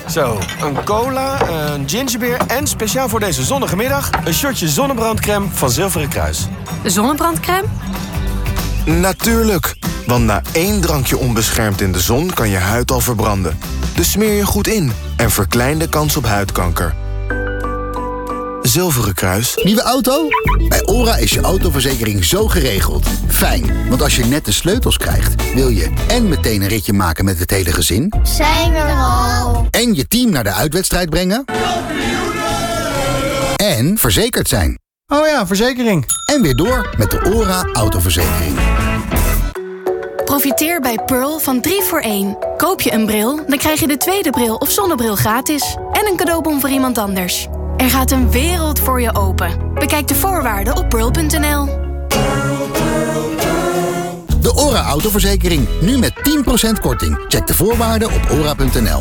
Zo, een cola, een gingerbeer en speciaal voor deze zonnige middag een shotje zonnebrandcrème van Zilveren Kruis. Zonnebrandcrème? Natuurlijk, want na 1 drankje onbeschermd in de zon kan je huid al verbranden. Dus smeer je goed in en verklein de kans op huidkanker. Zilveren Kruis. Nieuwe auto? Bij OHRA is je autoverzekering zo geregeld. Fijn, want als je net de sleutels krijgt, wil je en meteen een ritje maken met het hele gezin. Zijn we er al? En je team naar de uitwedstrijd brengen. En verzekerd zijn. Oh ja, verzekering. En weer door met de OHRA autoverzekering. Profiteer bij Pearl van 3 voor 1. Koop je een bril, dan krijg je de tweede bril of zonnebril gratis. En een cadeaubon voor iemand anders. Er gaat een wereld voor je open. Bekijk de voorwaarden op pearl.nl. De OHRA autoverzekering, nu met 10% korting. Check de voorwaarden op ora.nl.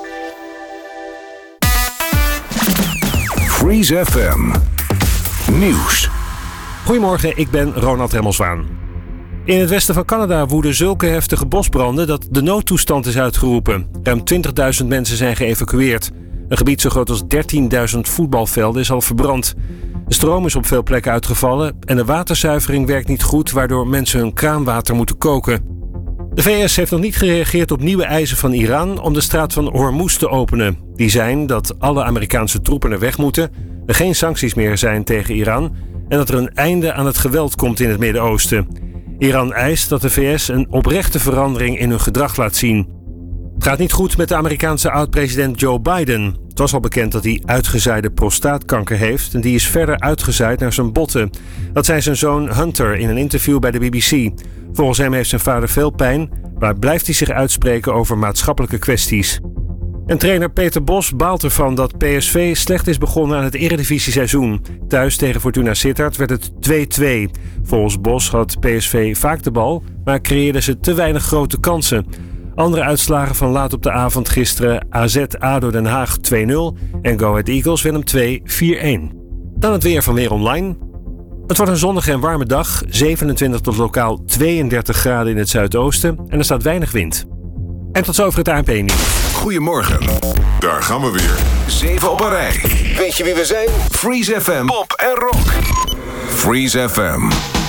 Freeze FM Nieuws. Goedemorgen, ik ben Ronald Remmelswaan. In het westen van Canada woeden zulke heftige bosbranden dat de noodtoestand is uitgeroepen. Ruim 20.000 mensen zijn geëvacueerd. Een gebied zo groot als 13.000 voetbalvelden is al verbrand. De stroom is op veel plekken uitgevallen en de waterzuivering werkt niet goed, waardoor mensen hun kraanwater moeten koken. De VS heeft nog niet gereageerd op nieuwe eisen van Iran om de straat van Hormuz te openen. Die zijn dat alle Amerikaanse troepen er weg moeten, er geen sancties meer zijn tegen Iran en dat er een einde aan het geweld komt in het Midden-Oosten. Iran eist dat de VS een oprechte verandering in hun gedrag laat zien. Het gaat niet goed met de Amerikaanse oud-president Joe Biden. Het was al bekend dat hij uitgezaaide prostaatkanker heeft en die is verder uitgezaaid naar zijn botten. Dat zei zijn zoon Hunter in een interview bij de BBC. Volgens hem heeft zijn vader veel pijn, maar blijft hij zich uitspreken over maatschappelijke kwesties. En trainer Peter Bos baalt ervan dat PSV slecht is begonnen aan het Eredivisie-seizoen. Thuis tegen Fortuna Sittard werd het 2-2. Volgens Bos had PSV vaak de bal, maar creëerden ze te weinig grote kansen. Andere uitslagen van laat op de avond gisteren: AZ-ADO Den Haag 2-0 en Go Ahead Eagles Willem II 4-1. Dan het weer van Weer Online. Het wordt een zonnige en warme dag, 27 tot lokaal 32 graden in het zuidoosten en er staat weinig wind. En tot zover het ANP-nieuws. Goedemorgen, daar gaan we weer. 7 op een rij. Weet je wie we zijn? Freeze FM, pop en rock. Freeze FM.